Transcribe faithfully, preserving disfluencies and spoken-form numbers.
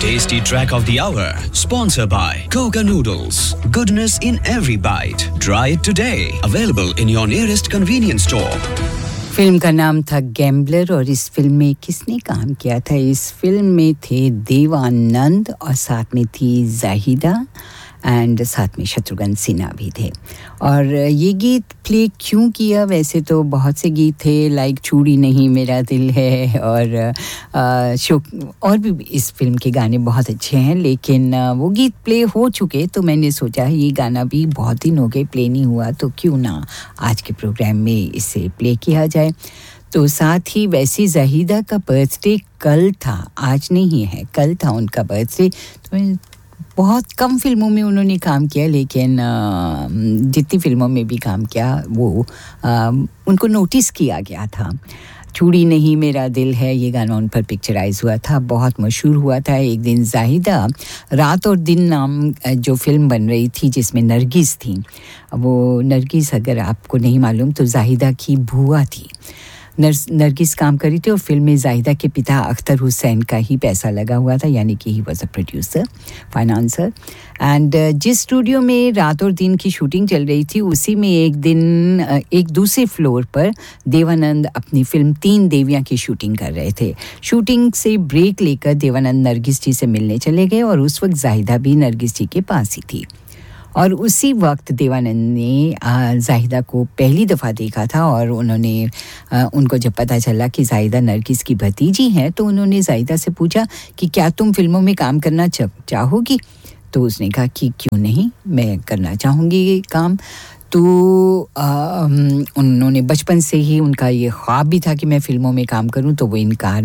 Tasty track of the hour, sponsored by Coca Noodles. Goodness in every bite. Try it today. Available in your nearest convenience store. Film का नाम था gambler और इस film में किसने काम किया था? इस फिल्म में थे देवानंद और साथ में थी जाहिदा एंड साथ में शत्रुघ्न सिन्हा भी थे. और ये गीत प्ले क्यों किया? वैसे तो बहुत से गीत थे, लाइक चूड़ी नहीं मेरा दिल है और आ, शो और भी इस फिल्म के गाने बहुत अच्छे हैं, लेकिन आ, वो गीत प्ले हो चुके तो मैंने सोचा ये गाना भी बहुत दिन हो गए प्ले नहीं हुआ, तो क्यों ना आज के प्रोग्राम में इसे प्ले किया जाए. तो साथ ही वैसे जाहिदा का बर्थडे कल था, आज नहीं है, कल था उनका बर्थडे. तो बहुत कम फिल्मों में उन्होंने काम किया, लेकिन जितनी फिल्मों में भी काम किया वो आ, उनको नोटिस किया गया था. चूड़ी नहीं मेरा दिल है ये गाना उन पर पिक्चराइज हुआ था, बहुत मशहूर हुआ था. एक दिन जाहिदा रात और दिन नाम जो फिल्म बन रही थी जिसमें नरगिस थी, वो नरगिस अगर आपको नहीं मालूम तो जाहिदा की बुआ थी. नरगिस काम करी थी और फिल्म में जाहिदा के पिता अख्तर हुसैन का ही पैसा लगा हुआ था, यानी कि he was a producer, financer. And जिस स्टूडियो में रात और दिन की शूटिंग चल रही थी उसी में एक दिन एक दूसरे फ्लोर पर देवानंद अपनी फिल्म तीन देवियां की शूटिंग कर रहे थे. शूटिंग से ब्रेक लेकर देवानंद नरगिस जी से मिलने चले गए और उस वक्त जाहिदा भी नरगिस जी के पास ही थी. और उसी वक्त देवानंद ने जाहिदा को पहली दफ़ा देखा था और उन्होंने उनको जब पता चला कि जाहिदा नरगिस की भतीजी हैं तो उन्होंने जाहिदा से पूछा कि क्या तुम फिल्मों में काम करना चाहोगी? तो उसने कहा कि क्यों नहीं, मैं करना चाहूँगी ये काम. तो उन्होंने बचपन से ही उनका ये ख्वाब भी था कि मैं फिल्मों में काम करूं, तो वो इनकार